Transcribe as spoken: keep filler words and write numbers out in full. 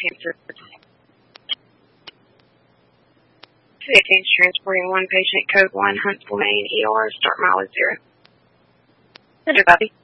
cancer. Advanced transporting one patient, code one, Huntsville, Maine, E R, start mile is zero. Everybody.